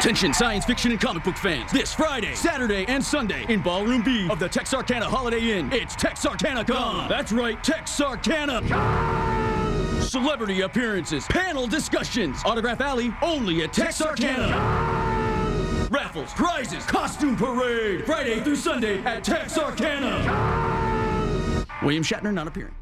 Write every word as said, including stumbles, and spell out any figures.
Attention science fiction and comic book fans. This Friday, Saturday, and Sunday in Ballroom B of the Texarkana Holiday Inn, it's Texarkana-Con. That's right, Texarkana. Celebrity appearances, panel discussions, Autograph Alley, only at Texarkana. Raffles, prizes, costume parade, Friday through Sunday at Texarkana. William Shatner not appearing.